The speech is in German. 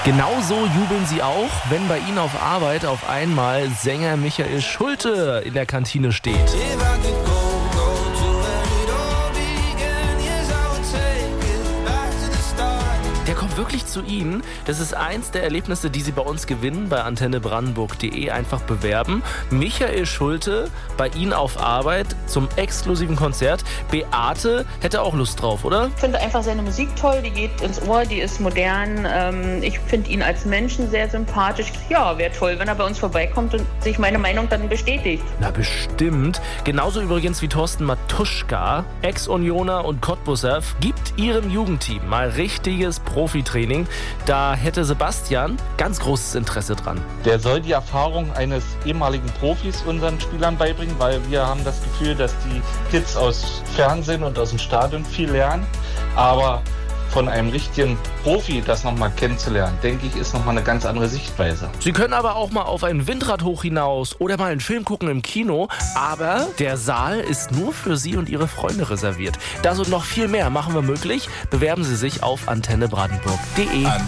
Genauso jubeln sie auch, wenn bei ihnen auf Arbeit auf einmal Sänger Michael Schulte in der Kantine steht. Der kommt wirklich zu Ihnen. Das ist eins der Erlebnisse, die Sie bei uns gewinnen, bei antennebrandenburg.de einfach bewerben. Michael Schulte bei Ihnen auf Arbeit zum exklusiven Konzert. Beate hätte auch Lust drauf, oder? Ich finde einfach seine Musik toll, die geht ins Ohr, die ist modern. Ich finde ihn als Menschen sehr sympathisch. Ja, wäre toll, wenn er bei uns vorbeikommt und sich meine Meinung dann bestätigt. Na bestimmt. Genauso übrigens wie Thorsten Matuschka, Ex-Unioner und Cottbusser, gibt ihrem Jugendteam mal richtiges Profitraining. Da hätte Sebastian ganz großes Interesse dran. Der soll die Erfahrung eines ehemaligen Profis unseren Spielern beibringen, weil wir haben das Gefühl, dass die Kids aus Fernsehen und aus dem Stadion viel lernen. Aber von einem richtigen Profi das nochmal kennenzulernen, denke ich, ist nochmal eine ganz andere Sichtweise. Sie können aber auch mal auf ein Windrad hoch hinaus oder mal einen Film gucken im Kino. Aber der Saal ist nur für Sie und Ihre Freunde reserviert. Das und noch viel mehr machen wir möglich. Bewerben Sie sich auf antennebrandenburg.de.